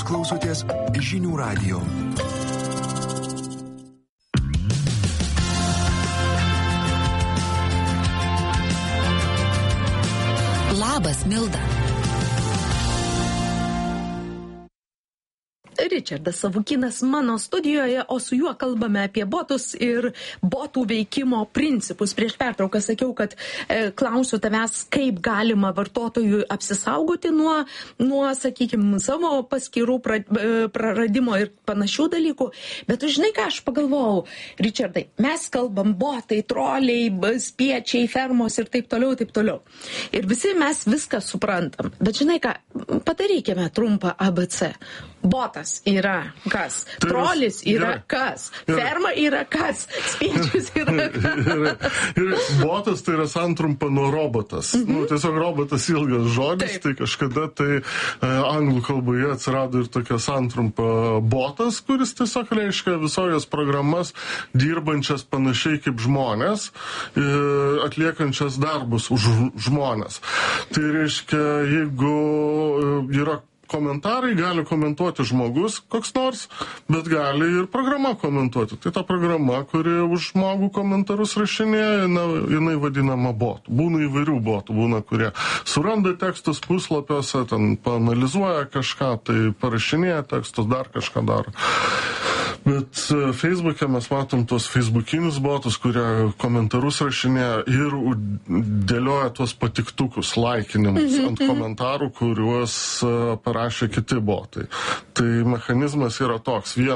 Jūs klausotės Žinių radijo. Labas, Milda. Ričardas Savukynas mano studijoje, o su juo kalbame apie botus ir botų veikimo principus. Prieš pertrauką sakiau, kad klausiu tavęs, kaip galima vartotojui apsisaugoti nuo sakykime, savo paskyrų praradimo ir panašių dalykų. Bet tu žinai, ką aš pagalvojau, Ričardai, mes kalbam botai, troliai, spiečiai, fermos ir taip toliau, taip toliau. Ir visi mes viską suprantam. Bet žinai ką, padarykime trumpą ABC. Botas yra kas? Trolis yra kas? Ferma yra kas? Spiečius yra kas? Ir botas tai yra santrumpa nuo robotas. Tiesiog robotas ilgas žodis, tai kažkada tai anglų kalboje atsirado ir tokia santrumpa botas, kuris tiesiog reiškia visojas programas dirbančias panašiai kaip žmonės, atliekančias darbus už žmonės. Tai reiškia, jeigu yra komentarai, gali komentuoti žmogus koks nors, bet gali ir programa komentuoti. Tai ta programa, kuri už žmogų komentarus rašinėja, jinai vadinama botų. Būna įvairių botų, būna, kurie suranda tekstus puslapiuose, ten paanalizuoja kažką, tai parašinėja tekstus, dar kažką daro. Bet Facebook'e mes matom tuos facebookinius botus, kurie komentarus rašinėja ir dėlioja tuos patiktukus, laikinimus ant komentarų, kuriuos parašė kiti botai. Tai mechanizmas yra toks.